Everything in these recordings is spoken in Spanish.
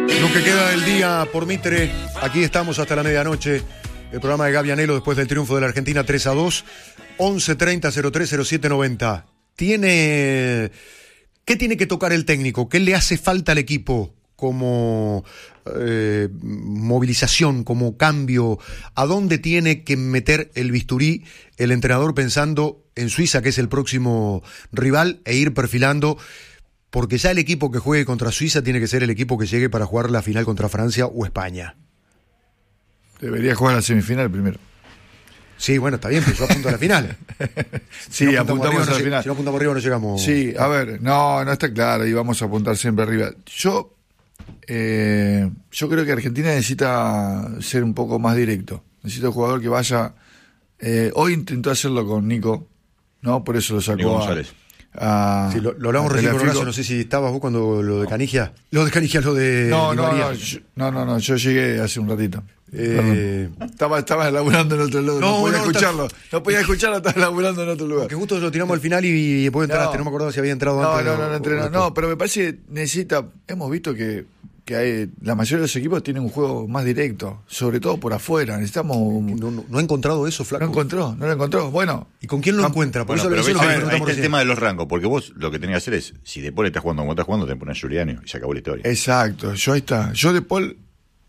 Lo que queda del día por Mitre, aquí estamos hasta la medianoche. El programa de Gaby Anelo después del triunfo de la Argentina 3-2, 11-30-03-07-90. ¿Qué tiene que tocar el técnico? ¿Qué le hace falta al equipo como movilización, como cambio? ¿A dónde tiene que meter el bisturí el entrenador pensando en Suiza, que es el próximo rival, e ir perfilando? Porque ya el equipo que juegue contra Suiza tiene que ser el equipo que llegue para jugar la final contra Francia o España. Debería jugar la semifinal primero. Sí, bueno, está bien, pero yo apunto a la final. Sí, si apuntamos a la final. Si no apuntamos arriba no llegamos. Sí, a ver, no está claro y vamos a apuntar siempre arriba. Yo creo que Argentina necesita ser un poco más directo. Necesita un jugador que vaya... hoy intentó hacerlo con Nico, ¿no? Por eso lo sacó sí, lo hablamos recién con Horacio, no sé si estabas vos cuando lo de Canigia. Lo de No, yo llegué hace un ratito. Estaba laburando en otro lugar, no podía escucharlo, estaba laburando en otro lugar. Que justo lo tiramos al final y después entraste, no me acordaba si había entrado antes. No, pero me parece que hemos visto que la mayoría de los equipos tienen un juego más directo, sobre todo por afuera. Necesitamos... No ha encontrado eso, Flaco. No lo encontró. Bueno. ¿Y con quién lo encuentra? Por eso pero ahí está el tema de los rangos, porque vos lo que tenés que hacer es, si De Paul está jugando como está jugando, te pones a Giuliano y se acabó la historia. Exacto, ahí está. Yo De Paul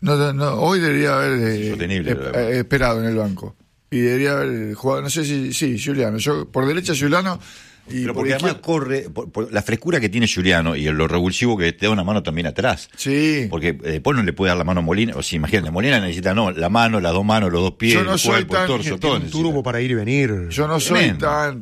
hoy debería haber esperado en el banco. Y debería haber jugado, no sé si Giuliano. Yo por derecha Giuliano. Pero porque además corre por la frescura que tiene Giuliano y lo revulsivo que te da una mano también atrás. Sí. Porque Paul no le puede dar la mano a Molina. O si imagínate, Molina necesita la mano, las dos manos, los dos pies, yo no el soy cuerpo, el torso, todo. Un turbo para ir y venir. Yo no soy tan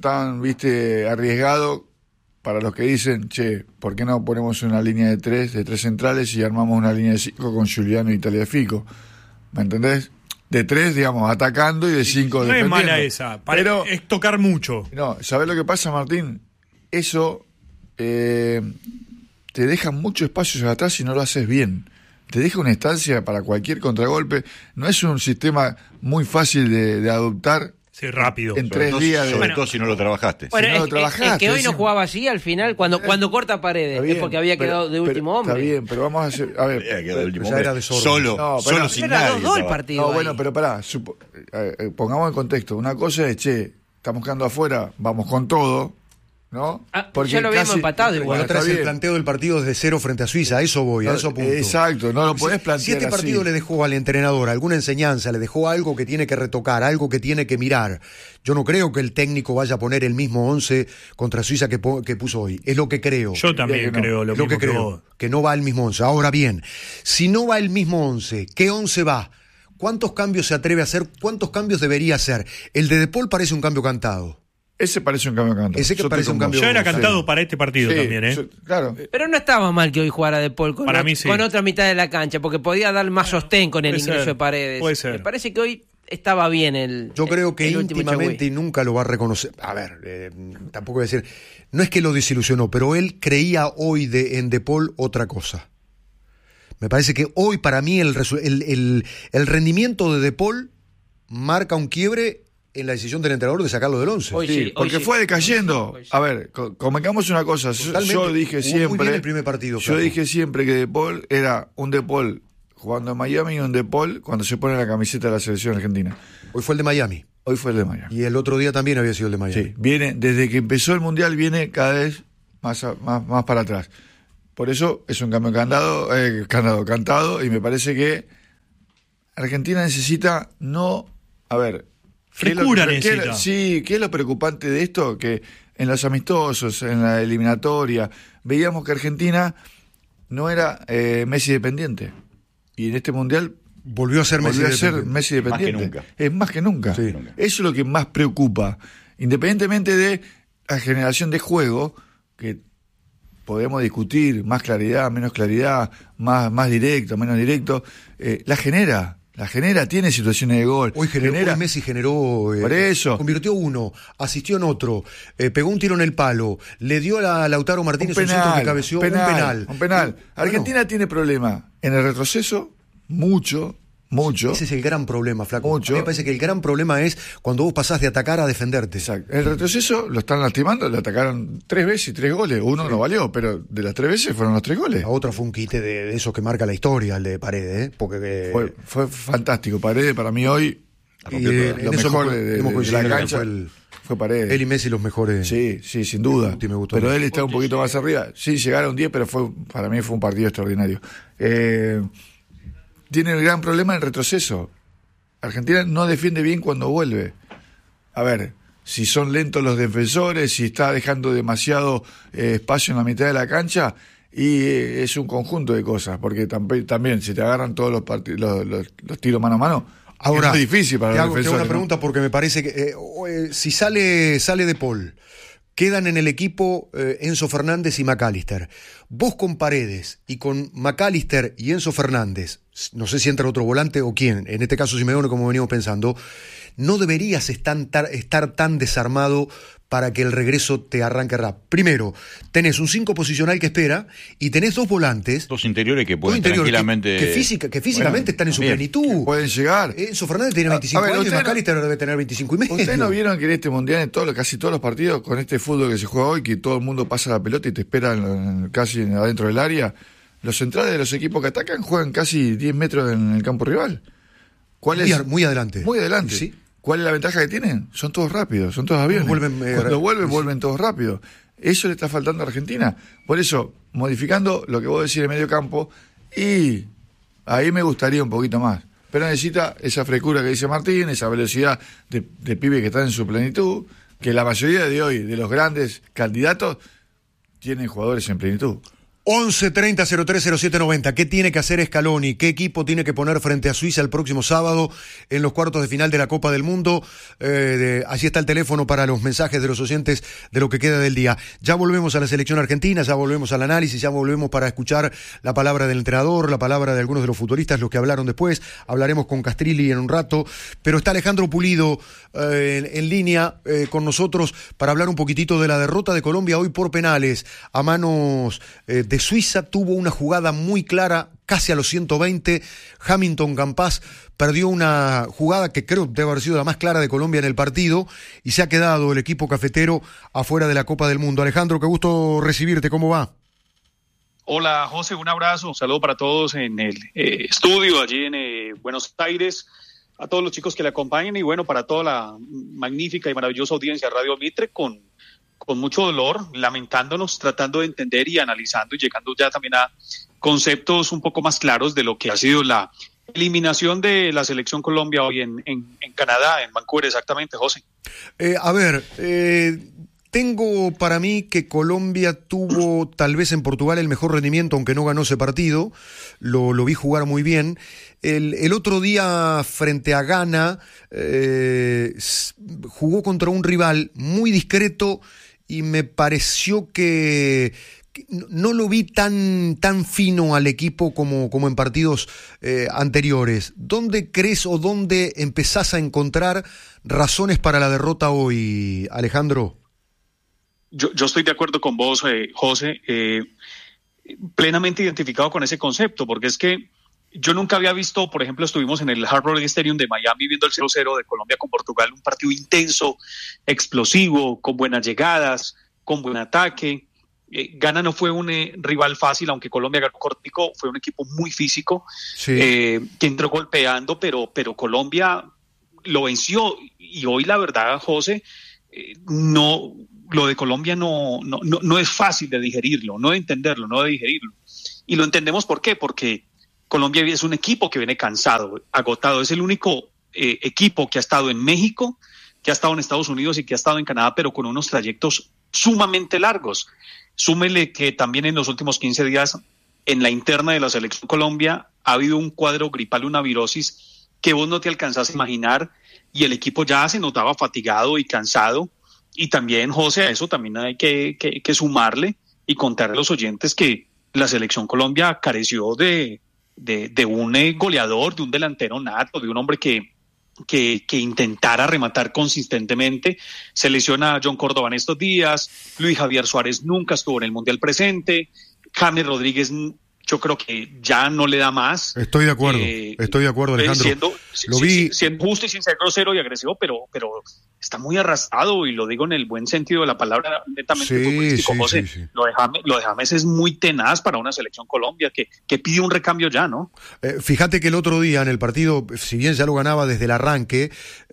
arriesgado para los que dicen, ¿por qué no ponemos una línea de tres centrales y armamos una línea de 5 con Giuliano y Tagliafico? ¿Me entendés? De 3, digamos, atacando y de 5 defendiendo. No es mala esa, pero es tocar mucho. No, ¿sabés lo que pasa, Martín? Eso te deja mucho espacio hacia atrás si no lo haces bien. Te deja una estancia para cualquier contragolpe. No es un sistema muy fácil de adoptar. Sí, rápido. En 3 días. Sobre todo si no lo trabajaste. Bueno, si no lo trabajaste. Es que hoy no jugaba así al final, cuando corta Paredes, bien, es porque había quedado de último hombre. Está bien, pero vamos a hacer... A ver, quedado de último hombre. Era de solo sin era nadie. 2-2 el partido. No, bueno, pero pará, pongamos en contexto. Una cosa es, estamos quedando afuera, vamos con todo, ¿no? Porque ya lo habíamos empatado igual. Otra es el planteo del partido desde cero frente a Suiza, a eso voy, a eso apunto. Exacto, no lo podés plantear Si este partido así. le dejó al entrenador alguna enseñanza, le dejó algo que tiene que retocar, algo que tiene que mirar, yo no creo que el técnico vaya a poner el mismo 11 contra Suiza que puso hoy, es lo que creo. Yo también creo lo mismo que creo, que no va el mismo 11. Ahora bien, si no va el mismo 11, ¿qué 11 va? ¿Cuántos cambios se atreve a hacer? ¿Cuántos cambios debería hacer? El de Paul parece un cambio cantado. Ese parece un cambio cantado. Ese que parece un cambio. Yo era cantado para este partido también, claro. Pero no estaba mal que hoy jugara De Paul con otra mitad de la cancha, porque podía dar más sostén con el ingreso de Paredes. Puede ser. Me parece que hoy estaba bien el. Yo creo que el íntimamente y nunca lo va a reconocer. A ver, tampoco voy a decir. No es que lo desilusionó, pero él creía hoy en De Paul otra cosa. Me parece que hoy para mí el rendimiento de Paul marca un quiebre en la decisión del entrenador de sacarlo del 11. Porque fue decayendo. A ver, convengamos una cosa. Yo dije siempre. Muy bien el primer partido. Yo dije siempre que De Paul era un De Paul jugando en Miami y un De Paul cuando se pone la camiseta de la selección argentina. Hoy fue el de Miami. Hoy fue el de Miami. Y el otro día también había sido el de Miami. Sí, desde que empezó el Mundial viene cada vez más para atrás. Por eso es un cambio cantado, y me parece que Argentina necesita frescura necesita. ¿Qué es lo preocupante de esto? Que en los amistosos, en la eliminatoria, veíamos que Argentina no era Messi dependiente. Y en este Mundial volvió a ser Messi dependiente. Más que nunca. Es más que nunca. Sí. Eso es lo que más preocupa. Independientemente de la generación de juego, que podemos discutir, más claridad, menos claridad, más directo, menos directo, la genera, tiene situaciones de gol. Hoy Messi generó, por eso. Convirtió uno, asistió en otro, pegó un tiro en el palo, le dio a Lautaro Martínez un centro que cabeceó, un penal. Argentina tiene problema en el retroceso, mucho, Mucho. Ese es el gran problema, Flaco. Mucho. A mí me parece que el gran problema es cuando vos pasás de atacar a defenderte. Exacto. El retroceso lo están lastimando, le atacaron 3 veces y 3 goles. Uno no valió, pero de las 3 veces fueron los 3 goles. La otra fue un quite de esos que marca la historia, el de Paredes, porque fue fantástico. Paredes para mí hoy lo mejor de la cancha fue Paredes. Él y Messi los mejores. Sí, sin duda. Me gustó pero más. Él está un poquito más arriba. Sí, llegaron 10, pero para mí fue un partido extraordinario. Tiene el gran problema el retroceso. Argentina no defiende bien cuando vuelve. A ver, si son lentos los defensores, si está dejando demasiado espacio en la mitad de la cancha, y es un conjunto de cosas, porque también si te agarran todos los tiros mano a mano, ahora, es muy difícil para los defensores. Te hago una pregunta, porque me parece que si sale De Paul, quedan en el equipo Enzo Fernández y McAllister. Vos con Paredes y con McAllister y Enzo Fernández, no sé si entra otro volante o quién, en este caso Simeone, como venimos pensando, no deberías estar tan desarmado para que el regreso te arranque rápido. Primero, tenés un 5 posicional que espera y tenés 2 volantes. 2 interiores que pueden tranquilamente... Que físicamente están en su plenitud. Pueden llegar. Enzo Fernández tiene 25 años y McAllister debe tener 25 y medio. ¿Ustedes no vieron que en este mundial, en casi todos los partidos, con este fútbol que se juega hoy, que todo el mundo pasa la pelota y te espera casi adentro del área, los centrales de los equipos que atacan juegan casi 10 metros en el campo rival? Muy adelante. Muy adelante. Sí. ¿Cuál es la ventaja que tienen? Son todos rápidos, son todos aviones. Cuando vuelven todos rápido. Eso le está faltando a Argentina. Por eso, modificando lo que vos decís de medio campo, y ahí me gustaría un poquito más. Pero necesita esa frescura que dice Martín, esa velocidad de pibe que está en su plenitud, que la mayoría de hoy, de los grandes candidatos, tienen jugadores en plenitud. 11-30-03-07-90. ¿Qué tiene que hacer Scaloni? ¿Qué equipo tiene que poner frente a Suiza el próximo sábado en los cuartos de final de la Copa del Mundo? Allí está el teléfono para los mensajes de los oyentes de lo que queda del día. Ya volvemos a la selección argentina, ya volvemos al análisis, ya volvemos para escuchar la palabra del entrenador, la palabra de algunos de los futbolistas, los que hablaron después. Hablaremos con Castrilli en un rato, pero está Alejandro Pulido en línea con nosotros para hablar un poquitito de la derrota de Colombia hoy por penales a manos de Suiza. Tuvo una jugada muy clara casi a los 120. Hamilton Campas perdió una jugada que creo debe haber sido la más clara de Colombia en el partido y se ha quedado el equipo cafetero afuera de la Copa del Mundo. Alejandro, qué gusto recibirte, ¿cómo va? Hola José, un abrazo, un saludo para todos en el estudio allí en Buenos Aires, a todos los chicos que le acompañan y bueno, para toda la magnífica y maravillosa audiencia de Radio Mitre con mucho dolor, lamentándonos, tratando de entender y analizando y llegando ya también a conceptos un poco más claros de lo que ha sido la eliminación de la selección Colombia hoy en Canadá, en Vancouver exactamente, José. Tengo para mí que Colombia tuvo tal vez en Portugal el mejor rendimiento, aunque no ganó ese partido, lo vi jugar muy bien. El otro día frente a Ghana jugó contra un rival muy discreto y me pareció que no lo vi tan fino al equipo como en partidos anteriores. ¿Dónde crees o dónde empezás a encontrar razones para la derrota hoy, Alejandro? Yo estoy de acuerdo con vos, José, plenamente identificado con ese concepto, porque es que yo nunca había visto, por ejemplo, estuvimos en el Hard Rock Stadium de Miami viendo el 0-0 de Colombia con Portugal, un partido intenso, explosivo, con buenas llegadas, con buen ataque. Ghana no fue un rival fácil, aunque Colombia ganó cortico, fue un equipo muy físico, sí. Que entró golpeando, pero Colombia lo venció. Y hoy, la verdad, José, lo de Colombia no es fácil de digerirlo, no de entenderlo, no de digerirlo. Y lo entendemos ¿por qué? Porque Colombia es un equipo que viene cansado, agotado. Es el único equipo que ha estado en México, que ha estado en Estados Unidos y que ha estado en Canadá, pero con unos trayectos sumamente largos. Súmele que también en los últimos 15 días en la interna de la selección Colombia ha habido un cuadro gripal, una virosis que vos no te alcanzás a imaginar y el equipo ya se notaba fatigado y cansado. Y también, José, a eso también hay que sumarle y contarle a los oyentes que la selección Colombia careció de un goleador, de un delantero nato, de un hombre que intentara rematar consistentemente. Se lesiona a John Córdoba en estos días, Luis Javier Suárez nunca estuvo en el Mundial presente, James Rodríguez yo creo que ya no le da más. Estoy de acuerdo, Alejandro. Siendo justo y sin ser grosero y agresivo, pero está muy arrastrado, y lo digo en el buen sentido de la palabra, netamente futbolístico, José. Sí. Lo de James es muy tenaz para una selección Colombia que pide un recambio ya, ¿no? Fíjate que el otro día en el partido, si bien ya lo ganaba desde el arranque,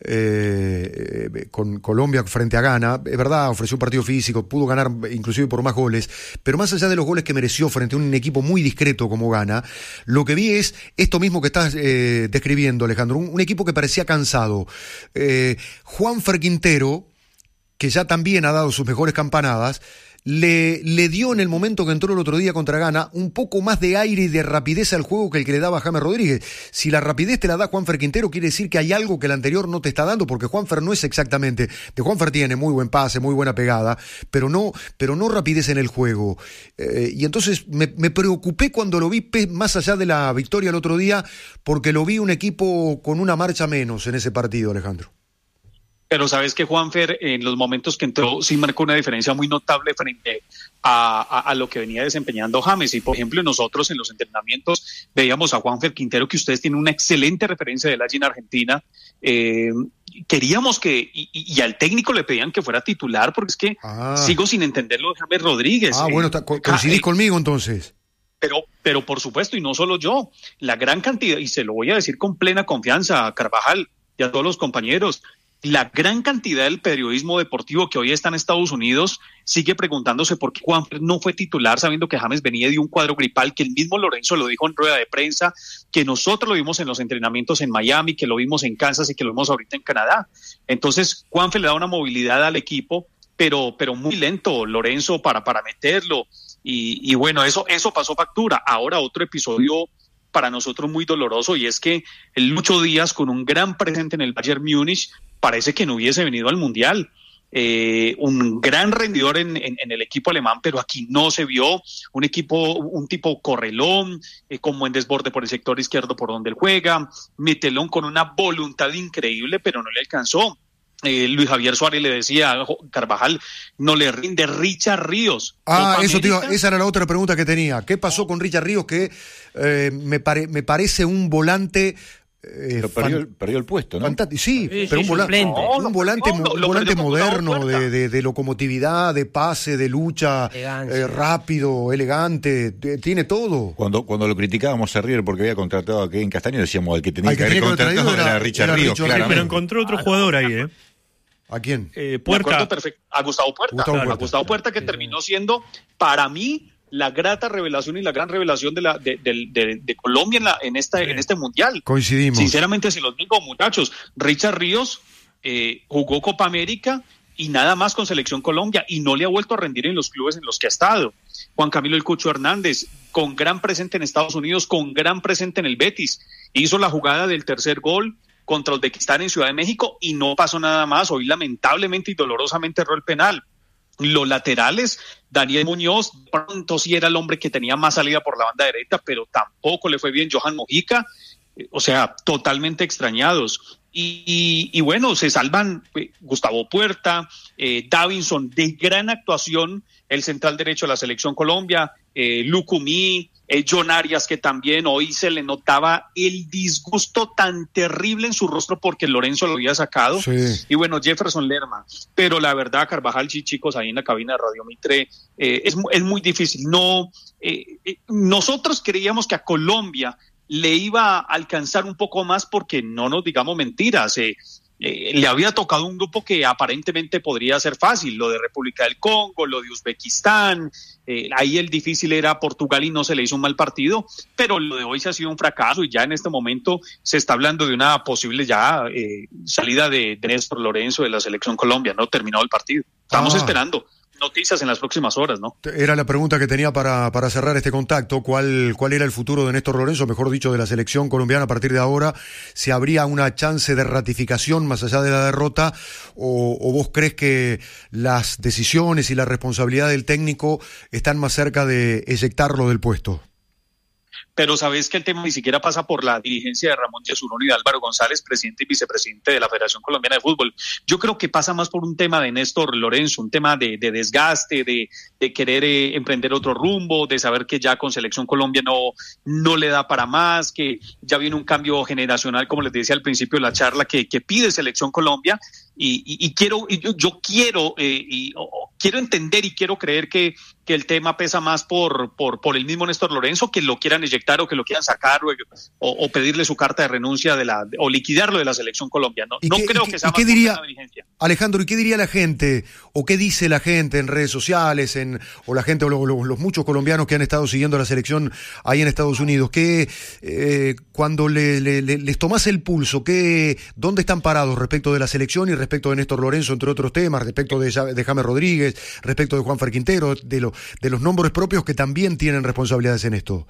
con Colombia frente a Ghana, es verdad, ofreció un partido físico, pudo ganar inclusive por más goles, pero más allá de los goles que mereció frente a un equipo muy discreto como Ghana, lo que vi es esto mismo que estás describiendo, Alejandro, un equipo que parecía cansado. Juanfer Quintero, que ya también ha dado sus mejores campanadas, le dio en el momento que entró el otro día contra Ghana un poco más de aire y de rapidez al juego que el que le daba James Rodríguez. Si la rapidez te la da Juanfer Quintero, quiere decir que hay algo que el anterior no te está dando, porque Juanfer no es exactamente... De Juanfer tiene muy buen pase, muy buena pegada, pero no rapidez en el juego. Y entonces me preocupé cuando lo vi, más allá de la victoria el otro día, porque lo vi un equipo con una marcha menos en ese partido, Alejandro. Pero sabes que Juanfer, en los momentos que entró, sí marcó una diferencia muy notable frente a lo que venía desempeñando James. Y, por ejemplo, nosotros en los entrenamientos veíamos a Juanfer Quintero, que ustedes tienen una excelente referencia de él allí en Argentina. Queríamos que, y al técnico le pedían que fuera titular, porque es que sigo sin entenderlo de James Rodríguez. Bueno, coincidís conmigo entonces. Pero por supuesto, y no solo yo, la gran cantidad, y se lo voy a decir con plena confianza a Carvajal y a todos los compañeros, la gran cantidad del periodismo deportivo que hoy está en Estados Unidos sigue preguntándose por qué Juanfer no fue titular, sabiendo que James venía de un cuadro gripal, que el mismo Lorenzo lo dijo en rueda de prensa, que nosotros lo vimos en los entrenamientos en Miami, que lo vimos en Kansas y que lo vimos ahorita en Canadá. Entonces Juanfer le da una movilidad al equipo, pero muy lento Lorenzo para meterlo, y bueno, eso pasó factura. Ahora otro episodio para nosotros muy doloroso, y es que el Lucho Díaz, con un gran presente en el Bayern Múnich, parece que no hubiese venido al Mundial. Un gran rendidor en el equipo alemán, pero aquí no se vio un tipo correlón, con buen desborde por el sector izquierdo por donde él juega, metelón con una voluntad increíble, pero no le alcanzó. Luis Javier Suárez le decía a Carvajal, no le rinde. Richard Ríos. Eso, tío, esa era la otra pregunta que tenía. ¿Qué pasó con Richard Ríos? Que me parece un volante... perdió el puesto, ¿no? Sí, pero un volante moderno, de locomotividad, de pase, de lucha, rápido, elegante, tiene todo. Cuando lo criticábamos a River porque había contratado a Kevin Castaño, decíamos el que tenía que haber contratado era Richard Ríos, claramente. Pero encontró otro juador ahí, ¿A quién? Puerta. A Gustavo Puerta. A Gustavo Puerta, que terminó siendo, para mí, la grata revelación y la gran revelación de Colombia en este mundial. Coincidimos. Sinceramente, si los digo, muchachos, Richard Ríos jugó Copa América y nada más con Selección Colombia, y no le ha vuelto a rendir en los clubes en los que ha estado. Juan Camilo El Cucho Hernández, con gran presente en Estados Unidos, con gran presente en el Betis, hizo la jugada del tercer gol contra Uzbekistán en Ciudad de México y no pasó nada más. Hoy lamentablemente y dolorosamente erró el penal. Los laterales, Daniel Muñoz, pronto sí era el hombre que tenía más salida por la banda derecha, pero tampoco le fue bien. Johan Mojica, o sea, totalmente extrañados. Y bueno, se salvan Gustavo Puerta, Davinson, de gran actuación, el central derecho de la Selección Colombia, Lucumí, John Arias, que también hoy se le notaba el disgusto tan terrible en su rostro porque Lorenzo lo había sacado. Sí. Y bueno, Jefferson Lerma. Pero la verdad, Carvajal, chicos, ahí en la cabina de Radio Mitre, es muy difícil. Nosotros creíamos que a Colombia le iba a alcanzar un poco más, porque no nos digamos mentiras, le había tocado un grupo que aparentemente podría ser fácil, lo de República del Congo, lo de Uzbekistán, ahí el difícil era Portugal y no se le hizo un mal partido, pero lo de hoy se ha sido un fracaso, y ya en este momento se está hablando de una posible salida de Néstor Lorenzo de la Selección Colombia, no terminado el partido. Estamos esperando noticias en las próximas horas, ¿no? Era la pregunta que tenía para cerrar este contacto. ¿Cuál era el futuro de Néstor Lorenzo, mejor dicho, de la selección colombiana a partir de ahora? ¿Si habría una chance de ratificación más allá de la derrota? ¿O vos crees que las decisiones y la responsabilidad del técnico están más cerca de eyectarlo del puesto? pero sabes que el tema ni siquiera pasa por la dirigencia de Ramón Yesurún y de Álvaro González, presidente y vicepresidente de la Federación Colombiana de Fútbol. Yo creo que pasa más por un tema de Néstor Lorenzo, un tema de desgaste, de querer emprender otro rumbo, de saber que ya con Selección Colombia no le da para más, que ya viene un cambio generacional, como les decía al principio de la charla, que pide Selección Colombia. Yo quiero entender y quiero creer que el tema pesa más por el mismo Néstor Lorenzo, que lo quieran eyectar o que lo quieran sacar o pedirle su carta de renuncia o liquidarlo de la Selección Colombia. No creo que sea más diría, la dirigencia. Alejandro, ¿y qué diría la gente o qué dice la gente en redes sociales o la gente o los muchos colombianos que han estado siguiendo la selección ahí en Estados Unidos? Que cuando les tomás el pulso, ¿dónde están parados respecto de la selección y respecto de Néstor Lorenzo, entre otros temas, respecto de James Rodríguez, respecto de Juanfer Quintero, de los nombres propios que también tienen responsabilidades en esto?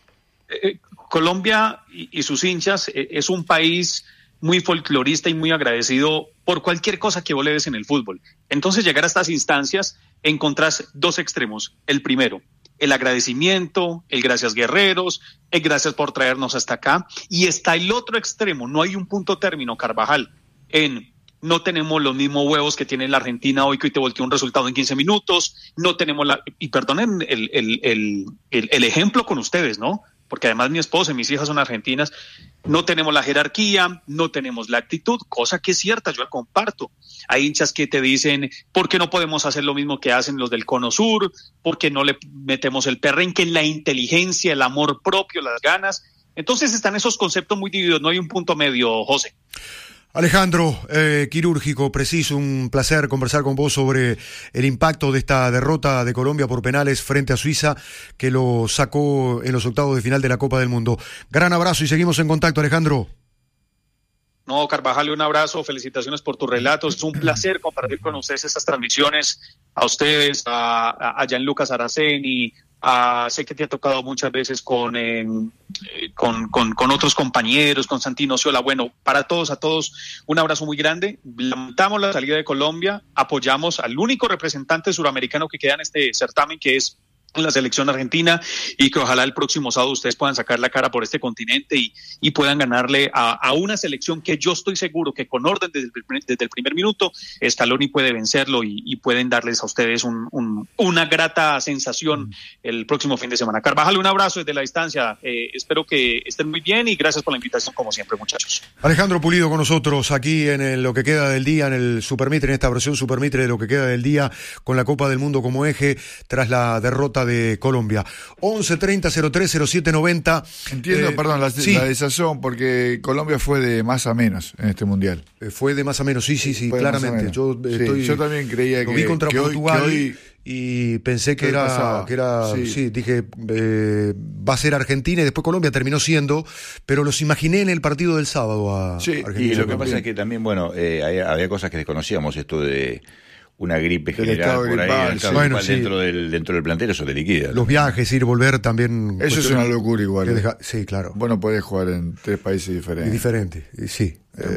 Colombia y sus hinchas es un país muy folclorista y muy agradecido por cualquier cosa que vos le des en el fútbol. Entonces, llegar a estas instancias encontrás dos extremos. El primero, el agradecimiento, el gracias guerreros, el gracias por traernos hasta acá. Y está el otro extremo, no hay un punto término, Carvajal, no tenemos los mismos huevos que tiene la Argentina hoy, que hoy te volteó un resultado en 15 minutos, no tenemos y perdonen el ejemplo con ustedes, ¿no? Porque además mi esposa y mis hijas son argentinas, no tenemos la jerarquía, no tenemos la actitud, cosa que es cierta, yo la comparto. Hay hinchas que te dicen, ¿por qué no podemos hacer lo mismo que hacen los del Cono Sur? ¿Por qué no le metemos el perrenque, la inteligencia, el amor propio, las ganas? Entonces están esos conceptos muy divididos, no hay un punto medio, José. Alejandro, quirúrgico, preciso, un placer conversar con vos sobre el impacto de esta derrota de Colombia por penales frente a Suiza, que lo sacó en los octavos de final de la Copa del Mundo. Gran abrazo y seguimos en contacto, Alejandro. No, Carvajal, un abrazo, felicitaciones por tus relatos. Es un placer compartir con ustedes estas transmisiones, a ustedes, a Gianluca Saraceni, sé que te ha tocado muchas veces con otros compañeros, con Santino Ciola. Bueno, a todos, un abrazo muy grande. Lamentamos la salida de Colombia, apoyamos al único representante suramericano que queda en este certamen, que es la selección argentina, y que ojalá el próximo sábado ustedes puedan sacar la cara por este continente y puedan ganarle a una selección que yo estoy seguro que con orden desde el primer minuto Scaloni puede vencerlo y pueden darles a ustedes una grata sensación el próximo fin de semana. Carvajal, un abrazo desde la distancia, espero que estén muy bien y gracias por la invitación como siempre, muchachos. Alejandro Pulido con nosotros aquí en lo que queda del día, en el Supermitre, en esta versión Supermitre de lo que queda del día, con la Copa del Mundo como eje tras la derrota de Colombia. 11-30-03-07-90. Entiendo, perdón, la desazón, porque Colombia fue de más a menos en este mundial. Fue de más a menos, sí, claramente. Yo también creía que vi contra Portugal hoy y pensé que era sí, dije va a ser Argentina y después Colombia terminó siendo, pero los imaginé en el partido del sábado a Argentina. Y lo que pasa es que también, había cosas que desconocíamos, esto de una gripe general por ahí, dentro del plantel, eso te liquida. Los viajes, ir, volver también. Eso es una locura igual. Sí, claro. Bueno, podés jugar en 3 países diferentes. Sí.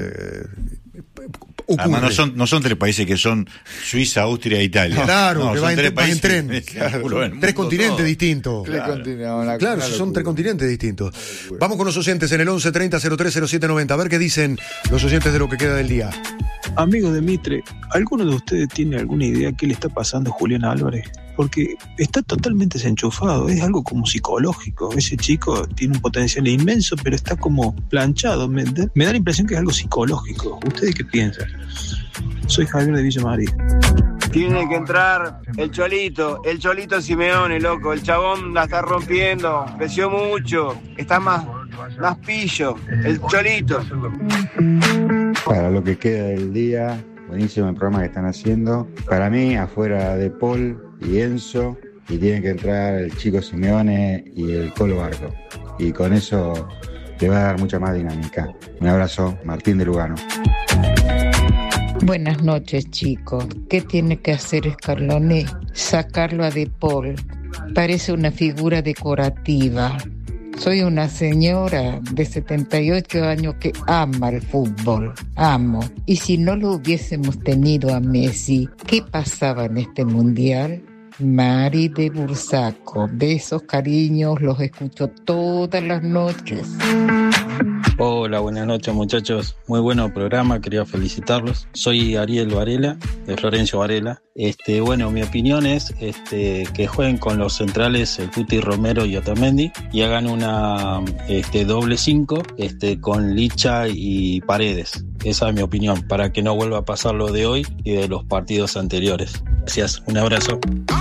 Además no son 3 países que son Suiza, Austria e Italia. Claro, que son 3 países en tren. Claro, 3 continentes distintos. Claro, son 3 continentes distintos. Vamos con los oyentes en el 11-30-03-07-90. A ver qué dicen los oyentes de lo que queda del día. Amigo de Mitre, ¿alguno de ustedes tiene alguna idea qué le está pasando a Julián Álvarez? Porque está totalmente desenchufado, es algo como psicológico. Ese chico tiene un potencial inmenso, pero está como planchado. Me da la impresión que es algo psicológico. ¿Ustedes qué piensan? Soy Javier de Villa María. Tiene que entrar el Cholito Simeone, loco. El chabón la está rompiendo, creció mucho, está más pillo. El Cholito. Para lo que queda del día, buenísimo el programa que están haciendo. Para mí, afuera de Paul y Enzo, y tienen que entrar el chico Simeone y el Colo Barco. Y con eso le va a dar mucha más dinámica. Un abrazo, Martín de Lugano. Buenas noches, chicos. ¿Qué tiene que hacer Scaloni? Sacarlo a De Paul. Parece una figura decorativa. Soy una señora de 78 años que ama el fútbol, amo. Y si no lo hubiésemos tenido a Messi, ¿qué pasaba en este mundial? Mari de Bursaco. Besos, cariños, los escucho todas las noches. Hola, buenas noches muchachos, muy bueno programa, quería felicitarlos. Soy Ariel Varela, de Florencio Varela. Bueno, mi opinión es que jueguen con los centrales el Cuti Romero y Otamendi y hagan una doble 5 con Licha y Paredes. Esa es mi opinión, para que no vuelva a pasar lo de hoy y de los partidos anteriores. Gracias, un abrazo.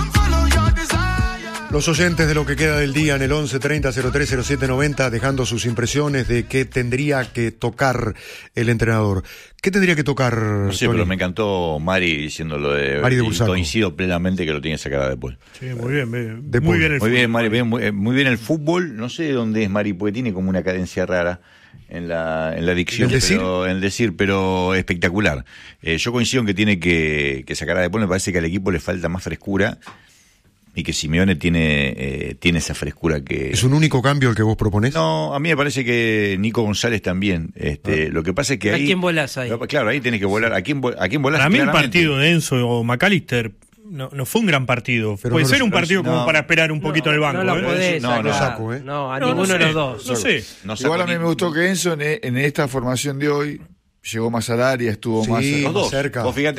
Los oyentes de lo que queda del día en el 11 30 03 07 90 dejando sus impresiones de qué tendría que tocar el entrenador. ¿Qué tendría que tocar? No sé, Tony? Pero me encantó Mari diciendo lo de Mari de Bursaco. Coincido plenamente que lo tiene que sacar de Paul. Sí, muy bien. Muy bien, Mari, muy bien el fútbol. No sé dónde es Mari, porque tiene como una cadencia rara en la dicción, pero espectacular. Yo coincido en que tiene que sacar a De Paul. Me parece que al equipo le falta más frescura y que Simeone tiene esa frescura que... ¿Es un único cambio el que vos proponés? No, a mí me parece que Nico González también. Lo que pasa es que ahí... ¿A quién volás ahí? Claro, ahí tenés que volar. ¿A quién volás? Para mí el partido de Enzo o McAllister no fue un gran partido. Pero puede ser un partido como para esperar un poquito en el banco. No lo podés saco, No, a ninguno de los dos. No sé. Igual a mí me gustó que Enzo en esta formación de hoy llegó más al área, estuvo más cerca. Vos fíjate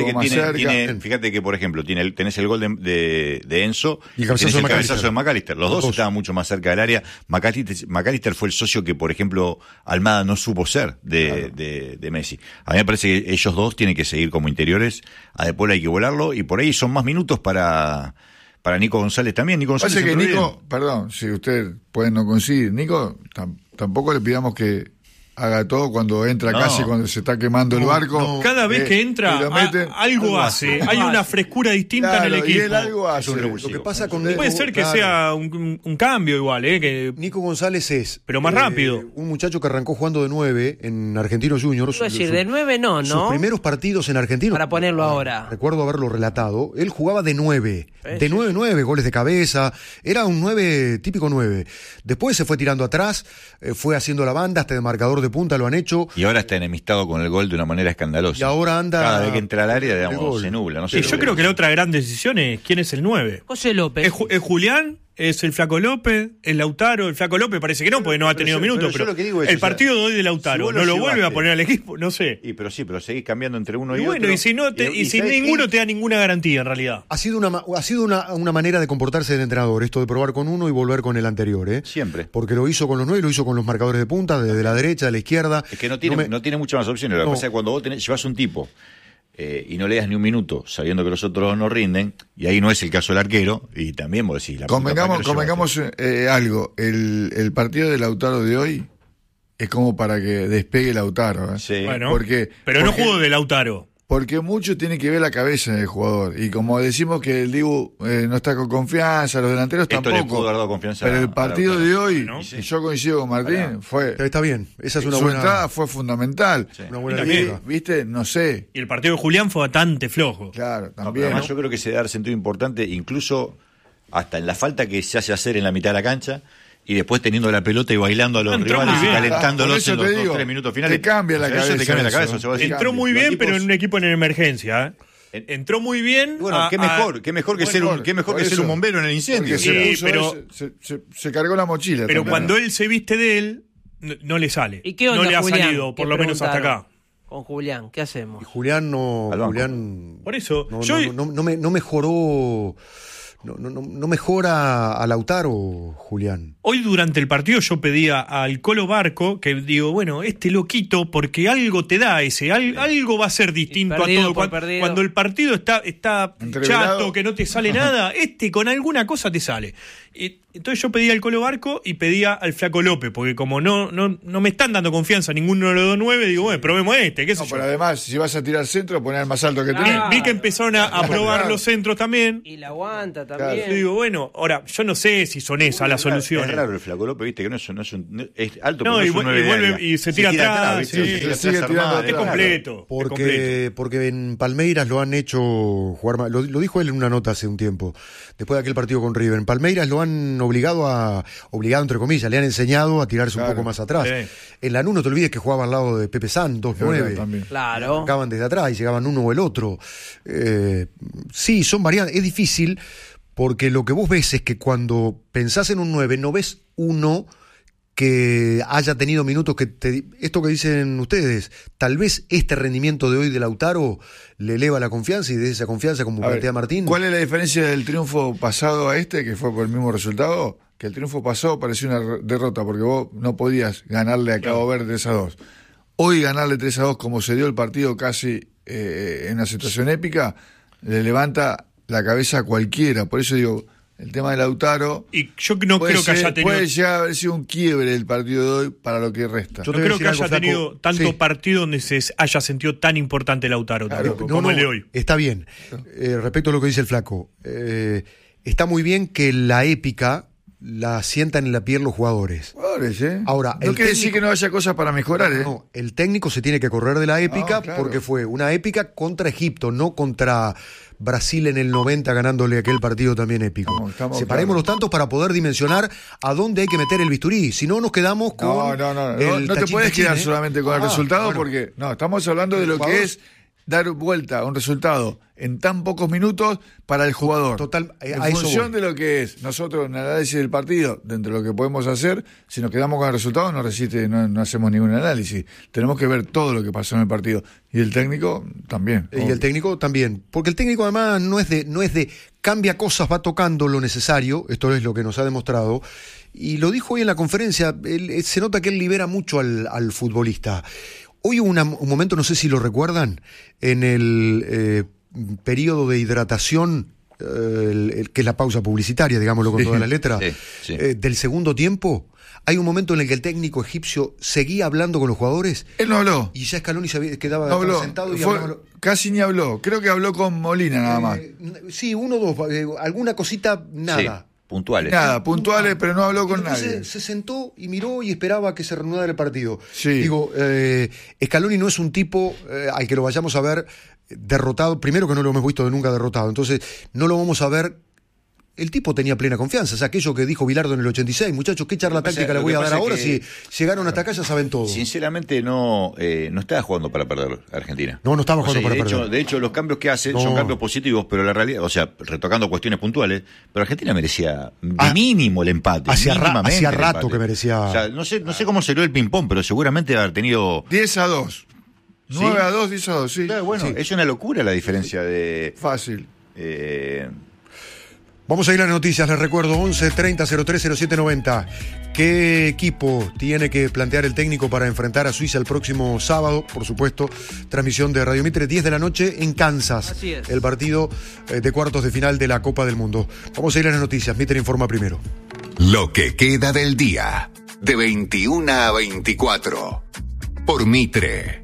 que por ejemplo tenés el gol de Enzo y el cabezazo de McAllister. Los dos estaban mucho más cerca del área. McAllister fue el socio que, por ejemplo, Almada no supo ser de Messi. A mí me parece que ellos dos tienen que seguir como interiores. A De Paul hay que volarlo y por ahí son más minutos para Nico González también. Nico González que Nico, perdón, si usted puede no coincidir, Nico, tampoco le pidamos que haga todo cuando entra casi cuando se está quemando el barco. Cada vez que entra algo hace. Hay una frescura distinta en el equipo. Y él algo hace. Lo que pasa con Nico, puede ser que sea un cambio igual, que Nico González es pero más rápido. Un muchacho que arrancó jugando de 9 en Argentinos Juniors. Es decir, de 9 no. Sus primeros partidos en Argentinos. Para ponerlo ahora. Recuerdo haberlo relatado. Él jugaba de 9. De 9, goles de cabeza. Era un 9, típico 9. Después se fue tirando atrás, fue haciendo la banda, hasta de marcador de punta lo han hecho. Y ahora está enemistado con el gol de una manera escandalosa. Y ahora anda... Cada vez que entra al área, digamos, se nubla. No sé. Yo creo que la otra gran decisión es quién es el 9. José López. ¿Es Julián? ¿Es el Flaco López? ¿Es Lautaro? El Flaco López parece que no, porque no ha tenido minutos. Pero el partido de hoy de Lautaro, ¿no lo vuelve a poner al equipo? No sé. Pero seguís cambiando entre uno y otro. Bueno, y si ninguno te da ninguna garantía, en realidad. Ha sido una manera de comportarse del entrenador, esto de probar con uno y volver con el anterior. Siempre. Porque lo hizo con los 9, lo hizo con los marcadores de punta, desde la derecha, de la izquierda. Es que no tiene muchas más opciones. Lo que pasa es que cuando vos llevas un tipo y no le das ni un minuto sabiendo que los otros no rinden, y ahí no es el caso del arquero, y también vos decís convengamos algo, el partido de Lautaro de hoy es como para que despegue Lautaro, Sí. Bueno, pero no jugó de Lautaro. Porque mucho tiene que ver la cabeza del jugador. Y como decimos que el Dibu no está con confianza, los delanteros tampoco. Le pudo haber dado confianza pero el partido de hoy, y yo coincido con Martín, está bien. Esa es una su entrada fue fundamental. Sí. Una buena lectura. ¿Viste? No sé. Y el partido de Julián fue bastante flojo. Claro, también. Además, yo creo que se da sentido importante, incluso hasta en la falta que se hace hacer en la mitad de la cancha. Y después teniendo la pelota y bailando a los rivales y calentándolos en los 2-3 minutos finales. Te cambia la cabeza. Entró muy bien, pero en un equipo en emergencia. Entró muy bien. Bueno, qué mejor que ser un bombero en el incendio. Se cargó la mochila. Pero cuando él se viste de él, no le sale. ¿Y qué onda, no le ha Julián? Salido, por lo menos hasta acá. Con Julián, ¿qué hacemos? Y Julián no. Por eso. No mejoró. No mejora a Lautaro, Julián. Hoy durante el partido yo pedía al Colo Barco que digo, bueno, loquito, porque algo te da algo va a ser distinto a todo. Cuando el partido está chato, que no te sale nada, con alguna cosa te sale. Entonces yo pedía al Colo Barco y pedía al Flaco López, porque como no me están dando confianza ninguno de los dos 9, digo, bueno, probemos qué sé yo. Pero además, si vas a tirar centro, poner el más alto que tenés. Vi que empezaron a probar los centros también. Y la aguanta también. Yo digo, bueno, ahora, yo no sé si son esas las soluciones. Es raro el Flaco López, viste, que es alto, pero y vuelve y se tira atrás. Sigue tirando es completo. Porque en Palmeiras lo han hecho jugar mal. Lo dijo él en una nota hace un tiempo, después de aquel partido con River. En Palmeiras lo han obligado entre comillas, le han enseñado a tirarse un poco más atrás. En Lanús no te olvides que jugaba al lado de Pepe San, 2-9. Claro. Acaban desde atrás y llegaban uno o el otro. Sí, son variantes. Es difícil porque lo que vos ves es que cuando pensás en un 9, no ves uno que haya tenido minutos esto que dicen ustedes, tal vez este rendimiento de hoy de Lautaro le eleva la confianza, y de esa confianza, como plantea Martín. ¿Cuál es la diferencia del triunfo pasado a este, que fue por el mismo resultado? Que el triunfo pasado parecía una derrota, porque vos no podías ganarle a Cabo Verde 3-2. Hoy ganarle 3-2, como se dio el partido casi en una situación épica, le levanta la cabeza a cualquiera. Por eso digo, el tema de Lautaro, y yo no creo que haya tenido, puede llegar a haber sido un quiebre el partido de hoy para lo que resta. Yo no creo que haya tenido tanto partido donde se haya sentido tan importante Lautaro, como el de hoy. Está bien. Respecto a lo que dice el Flaco, está muy bien que la épica la sientan en la piel los jugadores. Ahora, no quiere decir que no haya cosas para mejorar. No, el técnico se tiene que correr de la épica, porque fue una épica contra Egipto, no contra Brasil en el 90, ganándole aquel partido también épico. Separemos los tantos para poder dimensionar a dónde hay que meter el bisturí. Si no, nos quedamos con. No te puedes quedar solamente con el resultado, porque estamos hablando de lo que es dar vuelta a un resultado en tan pocos minutos para el jugador. En función de lo que es nosotros en el análisis del partido, dentro de lo que podemos hacer, si nos quedamos con el resultado no hacemos ningún análisis. Tenemos que ver todo lo que pasó en el partido. Y el técnico también. Y el técnico también. Porque el técnico además no es de cambia cosas, va tocando lo necesario. Esto es lo que nos ha demostrado. Y lo dijo hoy en la conferencia, se nota que él libera mucho al futbolista. Hoy hubo un momento, no sé si lo recuerdan, en el periodo de hidratación, que es la pausa publicitaria, digámoslo con todas las letras, del segundo tiempo. Hay un momento en el que el técnico egipcio seguía hablando con los jugadores. Él no habló. Y ya Scaloni quedaba sentado y casi ni habló. Creo que habló con Molina nada más. Sí, uno o dos. Alguna cosita, nada. Sí. Puntuales. Nada, puntuales, pero no habló con nadie. Se sentó y miró y esperaba que se reanudara el partido. Sí. Digo, Scaloni no es un tipo al que lo vayamos a ver derrotado. Primero, que no lo hemos visto nunca derrotado. Entonces, no lo vamos a ver. El tipo tenía plena confianza. O sea, aquello que dijo Bilardo en el 86, muchachos, ¿qué charla táctica le voy a dar ahora? Si llegaron hasta acá ya saben todo. Sinceramente no estaba jugando para perder Argentina. No estaba jugando para perder. De hecho, los cambios que hace son cambios positivos, pero la realidad, o sea, retocando cuestiones puntuales, pero Argentina merecía de mínimo el empate. Hacía rato que merecía. O sea, no sé cómo salió el ping-pong, pero seguramente haber tenido 10-2. 9-2, 10-2, sí. Claro, bueno, es una locura la diferencia de. Fácil. Vamos a ir a las noticias, les recuerdo, 11 30 03 07 90. ¿Qué equipo tiene que plantear el técnico para enfrentar a Suiza el próximo sábado? Por supuesto, transmisión de Radio Mitre, 10 de la noche en Kansas. Así es. El partido de cuartos de final de la Copa del Mundo. Vamos a ir a las noticias, Mitre informa primero. Lo que queda del día, de 21 a 24, por Mitre.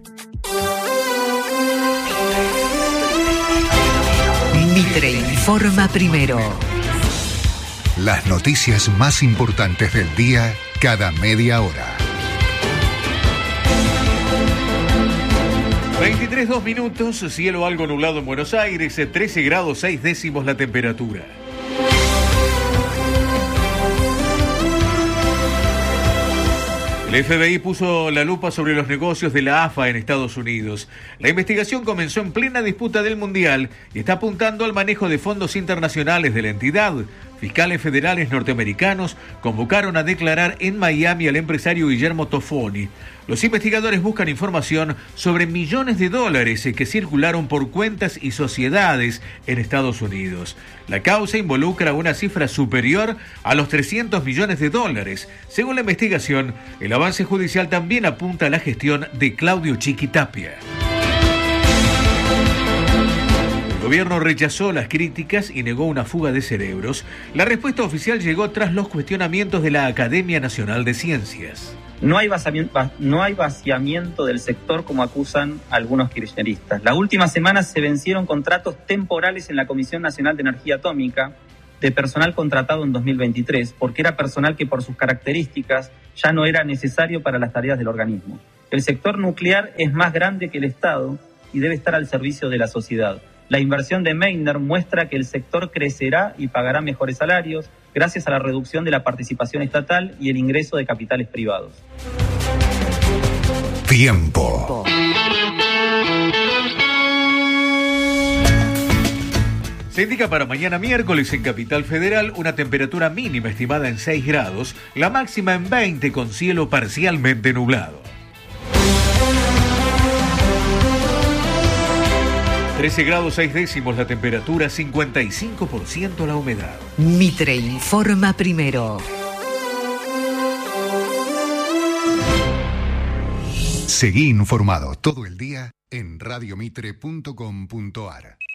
Mitre informa primero. Las noticias más importantes del día cada media hora. 23:02 minutos, cielo algo nublado en Buenos Aires, 13 grados 6 décimos la temperatura. El FBI puso la lupa sobre los negocios de la AFA en Estados Unidos. La investigación comenzó en plena disputa del Mundial y está apuntando al manejo de fondos internacionales de la entidad. Fiscales federales norteamericanos convocaron a declarar en Miami al empresario Guillermo Toffoni. Los investigadores buscan información sobre millones de dólares que circularon por cuentas y sociedades en Estados Unidos. La causa involucra una cifra superior a los 300 millones de dólares. Según la investigación, el avance judicial también apunta a la gestión de Claudio Chiquitapia. El gobierno rechazó las críticas y negó una fuga de cerebros. La respuesta oficial llegó tras los cuestionamientos de la Academia Nacional de Ciencias. No hay vaciamiento del sector como acusan algunos kirchneristas. La última semana se vencieron contratos temporales en la Comisión Nacional de Energía Atómica de personal contratado en 2023, porque era personal que por sus características ya no era necesario para las tareas del organismo. El sector nuclear es más grande que el Estado y debe estar al servicio de la sociedad. La inversión de Meitner muestra que el sector crecerá y pagará mejores salarios gracias a la reducción de la participación estatal y el ingreso de capitales privados. Tiempo. Se indica para mañana miércoles en Capital Federal una temperatura mínima estimada en 6 grados, la máxima en 20 con cielo parcialmente nublado. 13 grados 6 décimos la temperatura, 55% la humedad. Mitre informa primero. Seguí informado todo el día en radiomitre.com.ar.